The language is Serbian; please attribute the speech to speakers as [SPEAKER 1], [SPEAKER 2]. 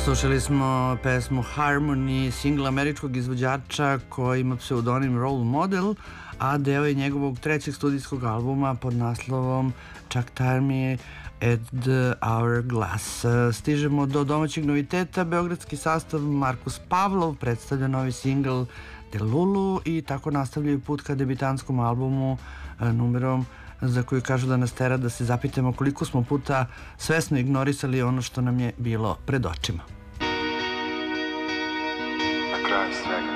[SPEAKER 1] Slušali smo pesmu Harmony, singl američkog izvođača koji ima pseudonim Role Model, a deo je njegovog trećeg studijskog albuma pod naslovom Chuck Time at the Hourglass. Stižemo do domaćeg noviteta. Beogradski sastav Markus Pavlov predstavlja novi singl Delulu i tako nastavljaju put ka debitanskom albumu numerom za koju kažu da nas tera da se zapitamo koliko smo puta svesno ignorisali ono što nam je bilo pred očima.
[SPEAKER 2] Na kraju svega